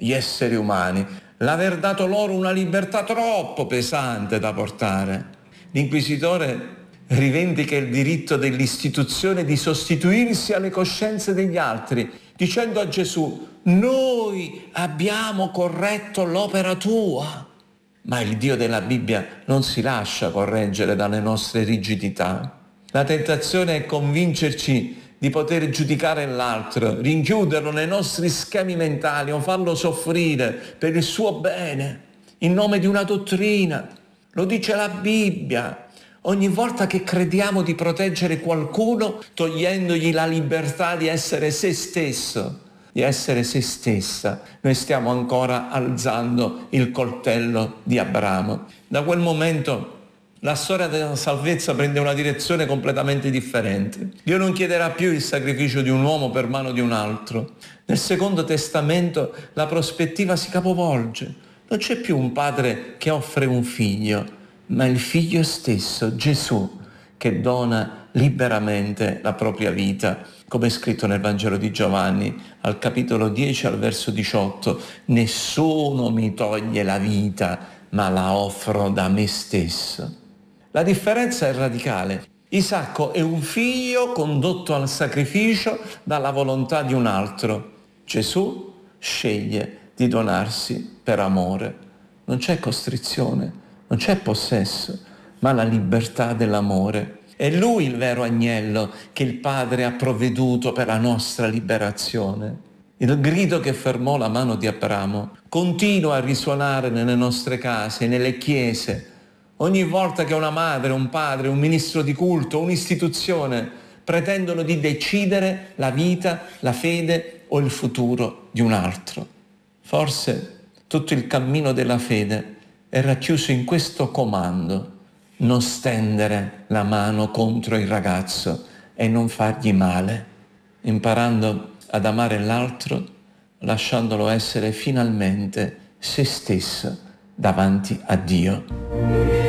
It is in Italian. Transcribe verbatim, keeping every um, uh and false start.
gli esseri umani, l'aver dato loro una libertà troppo pesante da portare. L'inquisitore rivendica il diritto dell'istituzione di sostituirsi alle coscienze degli altri, dicendo a Gesù: noi abbiamo corretto l'opera tua. Ma il Dio della Bibbia non si lascia correggere dalle nostre rigidità. La tentazione è convincerci di poter giudicare l'altro, rinchiuderlo nei nostri schemi mentali o farlo soffrire per il suo bene, in nome di una dottrina. Lo dice la Bibbia. Ogni volta che crediamo di proteggere qualcuno, togliendogli la libertà di essere se stesso, di essere se stessa, noi stiamo ancora alzando il coltello di Abramo. Da quel momento la storia della salvezza prende una direzione completamente differente. Dio non chiederà più il sacrificio di un uomo per mano di un altro. Nel Secondo Testamento la prospettiva si capovolge. Non c'è più un padre che offre un figlio, ma il figlio stesso, Gesù, che dona liberamente la propria vita, come è scritto nel Vangelo di Giovanni, al capitolo dieci, al verso diciotto: nessuno mi toglie la vita, ma la offro da me stesso. La differenza è radicale. Isacco è un figlio condotto al sacrificio dalla volontà di un altro. Gesù sceglie di donarsi per amore. Non c'è costrizione, non c'è possesso, ma la libertà dell'amore. È Lui il vero agnello che il Padre ha provveduto per la nostra liberazione. Il grido che fermò la mano di Abramo continua a risuonare nelle nostre case, nelle chiese. Ogni volta che una madre, un padre, un ministro di culto, un'istituzione pretendono di decidere la vita, la fede o il futuro di un altro. Forse tutto il cammino della fede è racchiuso in questo comando: non stendere la mano contro il ragazzo e non fargli male, imparando ad amare l'altro, lasciandolo essere finalmente se stesso davanti a Dio.